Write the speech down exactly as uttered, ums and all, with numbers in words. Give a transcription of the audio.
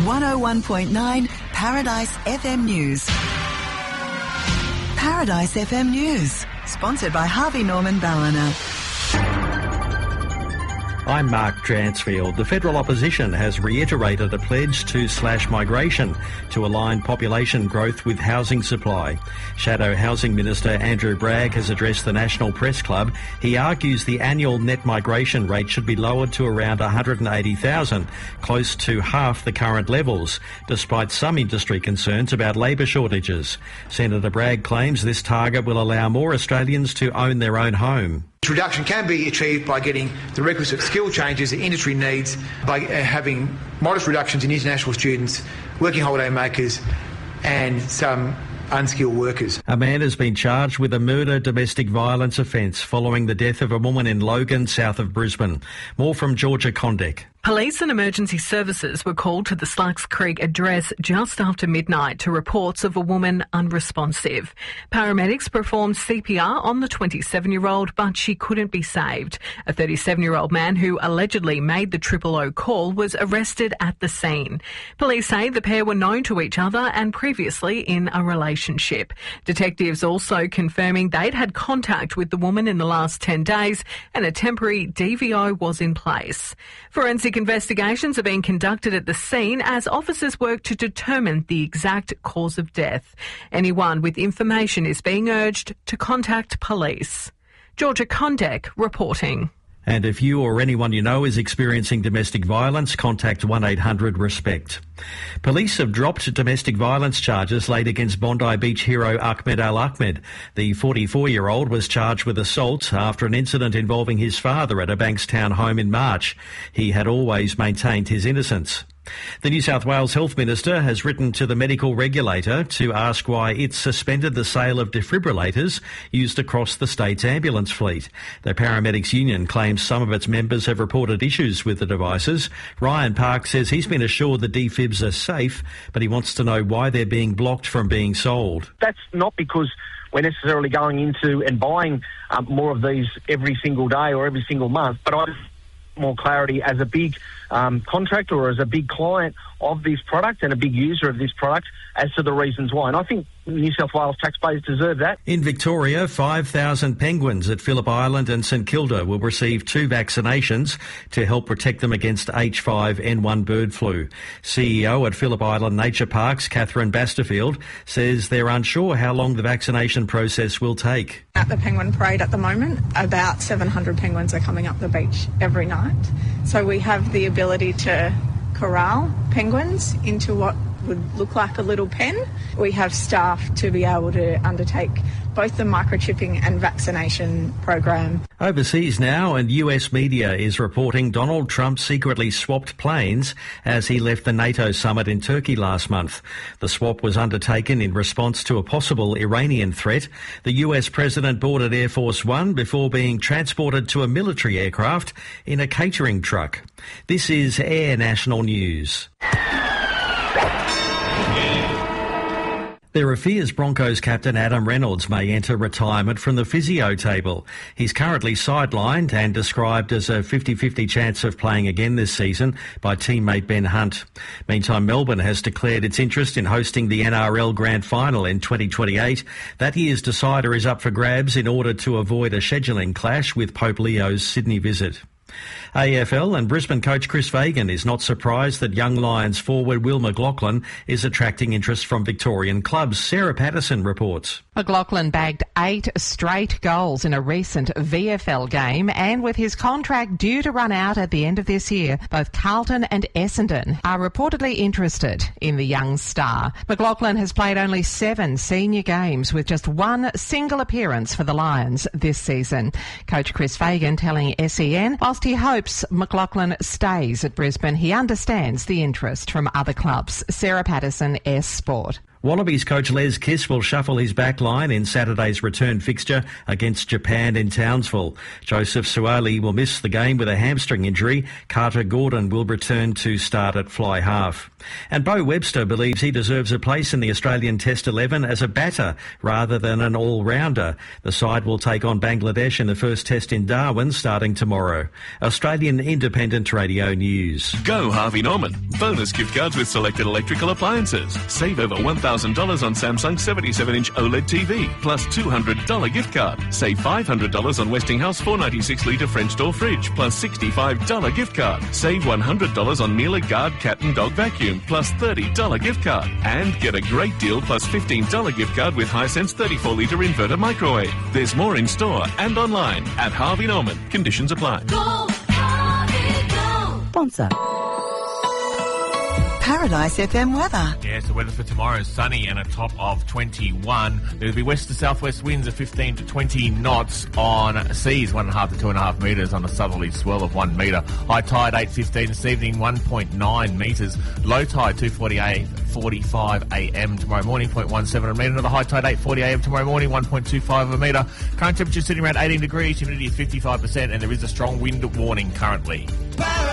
one oh one point nine Paradise F M News. Paradise F M News, sponsored by Harvey Norman Ballina. I'm Mark Dransfield. The federal opposition has reiterated a pledge to slash migration to align population growth with housing supply. Shadow Housing Minister Andrew Bragg has addressed the National Press Club. He argues the annual net migration rate should be lowered to around one hundred eighty thousand, close to half the current levels, despite some industry concerns about labour shortages. Senator Bragg claims this target will allow more Australians to own their own home. This reduction can be achieved by getting the requisite skill changes the industry needs, by having modest reductions in international students, working holiday makers and some unskilled workers. A man has been charged with a murder domestic violence offence following the death of a woman in Logan, south of Brisbane. More from Georgia Condek. Police and emergency services were called to the Slugs Creek address just after midnight to reports of a woman unresponsive. Paramedics performed C P R on the twenty-seven-year-old, but she couldn't be saved. A thirty-seven-year-old man who allegedly made the triple O call was arrested at the scene. Police say the pair were known to each other and previously in a relationship. Detectives also confirming they'd had contact with the woman in the last ten days and a temporary D V O was in place. Forensic investigations are being conducted at the scene as officers work to determine the exact cause of death. Anyone with information is being urged to contact police. Georgia Condek reporting. And if you or anyone you know is experiencing domestic violence, contact one eight hundred RESPECT. Police have dropped domestic violence charges laid against Bondi Beach hero Ahmed Al Ahmed. The forty-four-year-old was charged with assault after an incident involving his father at a Bankstown home in March. He had always maintained his innocence. The New South Wales Health Minister has written to the medical regulator to ask why it suspended the sale of defibrillators used across the state's ambulance fleet. The Paramedics Union claims some of its members have reported issues with the devices. Ryan Park says he's been assured the defibs are safe, but he wants to know why they're being blocked from being sold. That's not because we're necessarily going into and buying um, more of these every single day or every single month, but I more clarity as a big um, contractor or as a big client of this product and a big user of this product as to the reasons why. And I think New South Wales taxpayers deserve that. In Victoria, five thousand penguins at Phillip Island and St Kilda will receive two vaccinations to help protect them against H five N one bird flu. C E O at Phillip Island Nature Parks, Catherine Basterfield, says they're unsure how long the vaccination process will take. At the penguin parade at the moment, about seven hundred penguins are coming up the beach every night. So we have the ability to corral penguins into what would look like a little pen. We have staff to be able to undertake both the microchipping and vaccination program. Overseas now, and U S media is reporting Donald Trump secretly swapped planes as he left the NATO summit in Turkey last month. The swap was undertaken in response to a possible Iranian threat. The U S president boarded Air Force One before being transported to a military aircraft in a catering truck. This is Air National News. There are fears Broncos captain Adam Reynolds may enter retirement from the physio table. He's currently sidelined and described as a fifty-fifty chance of playing again this season by teammate Ben Hunt. Meantime, Melbourne has declared its interest in hosting the N R L Grand Final in twenty twenty-eight. That year's decider is up for grabs in order to avoid a scheduling clash with Pope Leo's Sydney visit. A F L and Brisbane coach Chris Fagan is not surprised that young Lions forward Will McLaughlin is attracting interest from Victorian clubs. Sarah Patterson reports. McLaughlin bagged eight straight goals in a recent V F L game, and with his contract due to run out at the end of this year, both Carlton and Essendon are reportedly interested in the young star. McLaughlin has played only seven senior games with just one single appearance for the Lions this season. Coach Chris Fagan telling S E N, whilst he hopes McLaughlin stays at Brisbane, he understands the interest from other clubs. Sarah Patterson, S Sport. Wallabies coach Les Kiss will shuffle his back line in Saturday's return fixture against Japan in Townsville. Joseph Suali will miss the game with a hamstring injury. Carter Gordon will return to start at fly half. And Bo Webster believes he deserves a place in the Australian Test eleven as a batter rather than an all-rounder. The side will take on Bangladesh in the first Test in Darwin starting tomorrow. Australian Independent Radio News. Go Harvey Norman. Bonus gift cards with selected electrical appliances. Save over one thousand dollars on Samsung seventy-seven inch OLED T V, plus two hundred dollars gift card. Save five hundred dollars on Westinghouse four ninety-six litre French door fridge, plus sixty-five dollars gift card. Save one hundred dollars on Miele Guard cat and dog vacuum, plus thirty dollars gift card. And get a great deal plus fifteen dollars gift card with Hisense thirty-four litre inverter microwave. There's more in store and online at Harvey Norman. Conditions apply. Go, Harvey, go. Sponsor. Paradise F M weather. Yes, the weather for tomorrow is sunny and a top of twenty-one. There'll be west to southwest winds of fifteen to twenty knots on seas, one and a half to two and a half metres on a southerly swell of one metre. High tide eight fifteen this evening, one point nine metres. Low tide two forty-five a m tomorrow morning, zero point one seven a metre. Another high tide eight forty a m tomorrow morning, one point two five a metre. Current temperature sitting around eighteen degrees, humidity is fifty-five percent, and there is a strong wind warning currently.